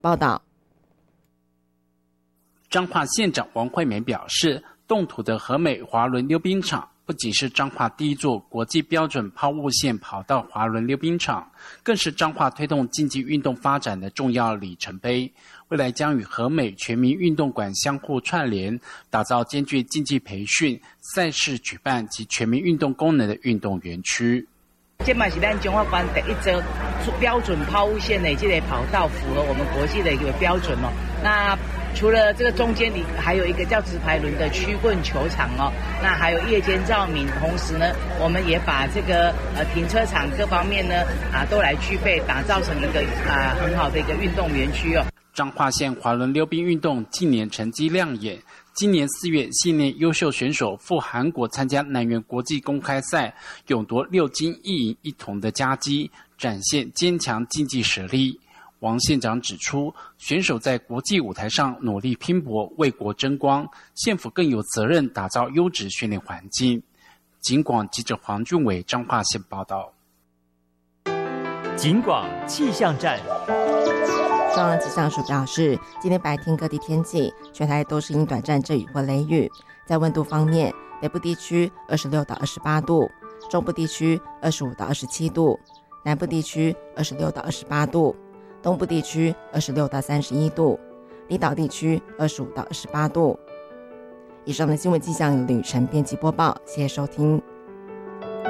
报道。 彰化县长王惠美表示，动土的和美滑轮溜冰场不仅是彰化第一座国际标准抛物线跑道滑轮溜冰场，更是彰化推动竞技运动发展的重要里程碑。未来将与和美全民运动馆相互串联，打造兼具竞技培训、赛事举办及全民运动功能的运动园区。 这嘛是咱中华关第一座标准抛物线的这个跑道，符合我们国际的一个标准哦。那除了这个中间里还有一个叫直排轮的曲棍球场哦，那还有夜间照明，同时呢，我们也把这个停车场各方面呢都来具备，打造成一个很好的一个运动园区哦。 彰化县滑轮溜冰运动近年成绩亮眼，今年4月，系内优秀选手赴韩国参加南园国际公开赛，勇夺6金1银1铜的佳绩，展现坚强竞技实力。王县长指出，选手在国际舞台上努力拼搏，为国争光，县府更有责任打造优质训练环境。警广记者黄俊伟彰化县报道。 警广气象站。 中央气象署表示，今天白天各地天气全台都是因短暂阵雨或雷雨。在温度方面，北部地区26到28度，中部地区25到27度，南部地区26到28度，东部地区26到31度，离岛地区25到28度。以上的新闻气象由吕晨编辑播报，谢谢收听。